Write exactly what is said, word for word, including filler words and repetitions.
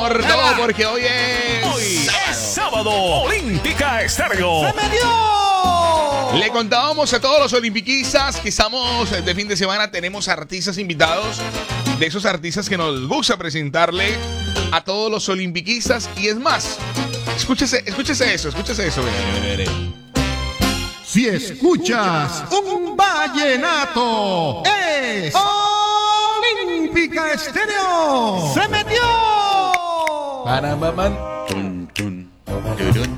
por todo, porque hoy es... Hoy es sábado. Olímpica Estéreo. ¡Se me dio! Le contábamos a todos los olimpiquistas que estamos de fin de semana, tenemos artistas invitados, de esos artistas que nos gusta presentarle a todos los olimpiquistas. Y es más, escúchese, escúchese eso, escúchese eso. Mire, mire, mire. Si escuchas un vallenato, es Olímpica Estéreo. ¡Se metió! Panamá, man. Tun, tun, turun.